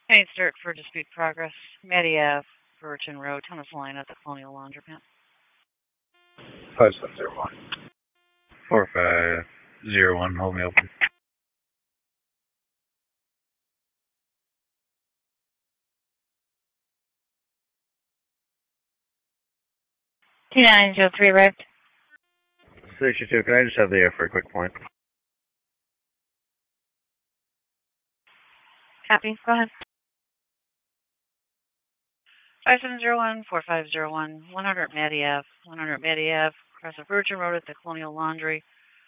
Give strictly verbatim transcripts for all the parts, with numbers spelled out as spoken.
Hey, start for dispute progress. Maddie Ave, Virgin Road, Thomas Line at the Colonial Laundromat. Five seven zero one. Four five zero one. Hold me open. Two nine zero three arrived. Station two. Can I just have the air for a quick point? Copy. Go ahead. Five seven zero one four five zero one one hundred Maddie Ave, one hundred Maddie Ave, across the Virgin Road at the Colonial Laundry.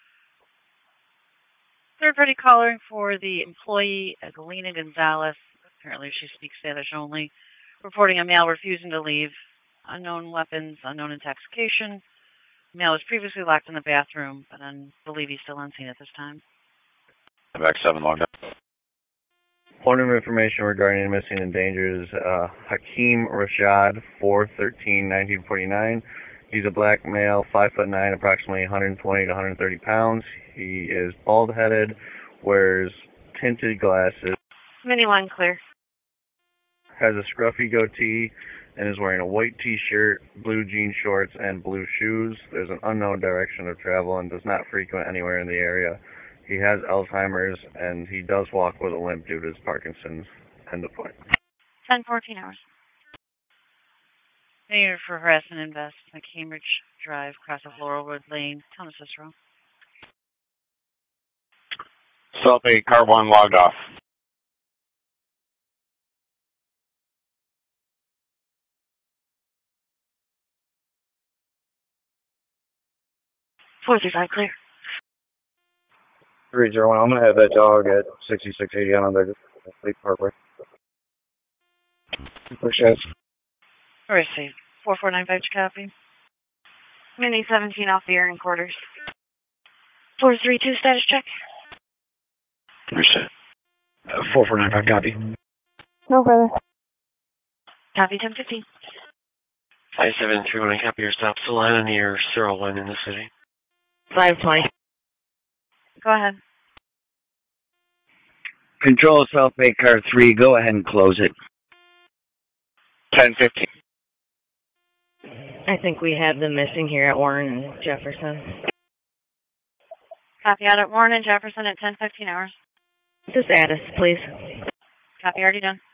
Third party calling for the employee, Adelina Gonzalez. Apparently she speaks Spanish only. Reporting a male refusing to leave. Unknown weapons, unknown intoxication. The male was previously locked in the bathroom, but I believe he's still unseen at this time. Back seven logged up. Point of information regarding missing and dangers. Uh, Hakeem Rashad, four thirteen nineteen forty-nine. He's a black male, five foot nine, approximately one hundred twenty to one hundred thirty pounds. He is bald-headed, wears tinted glasses. Mini line clear. Has a scruffy goatee, and is wearing a white t-shirt, blue jean shorts, and blue shoes. There's an unknown direction of travel and does not frequent anywhere in the area. He has Alzheimer's, and he does walk with a limp due to his Parkinson's. End of point. ten fourteen hours. Mayor for harassment invest at Cambridge Drive, across of Laurel Wood Lane, Thomas Cicero. South eight, car one logged off. four three five clear. three zero one. I'm going to have that dog at sixty-six eighty on the Lake Parkway. Appreciate it. Receive. four four nine five to copy. Mini seventeen off the air in quarters. four three two status check. Appreciate it. Uh, four four nine five copy. No further. Copy ten fifteen. five seven three one, copy your stop. Still line on your Cyril line in the city. five twenty. Go ahead. Control South Bay Car three, go ahead and close it. ten fifteen. I think we have them missing here at Warren and Jefferson. Copy out at Warren and Jefferson at ten fifteen hours. Just add us, please. Copy already done.